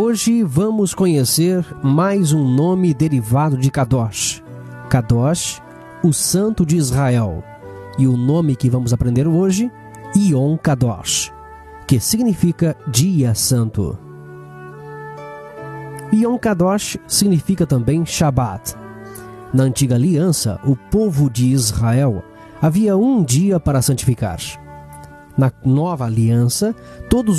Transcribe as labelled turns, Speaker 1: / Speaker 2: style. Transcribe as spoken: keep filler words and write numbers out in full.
Speaker 1: Hoje vamos conhecer mais um nome derivado de Kadosh. Kadosh, o Santo de Israel. E o nome que vamos aprender hoje, Yom Kadosh, que significa Dia Santo. Yom Kadosh significa também Shabat. Na antiga aliança, o povo de Israel havia um dia para santificar. Na nova aliança, todos